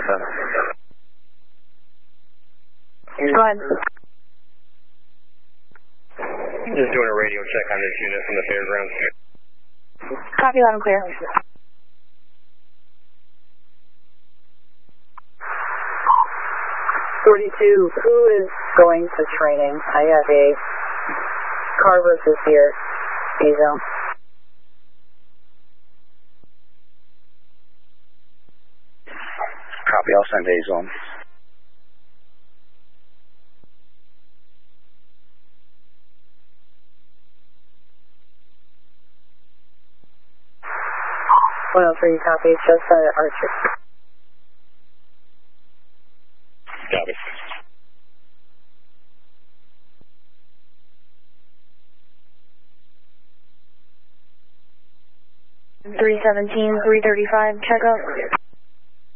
Go ahead. Just doing a radio check on this unit from the fairgrounds. Copy loud and clear. 42, who is going to training? I have a car versus here. A-zone. Copy, I'll send A-zone. Copy, just Archer. Copy. $317, $335, check out.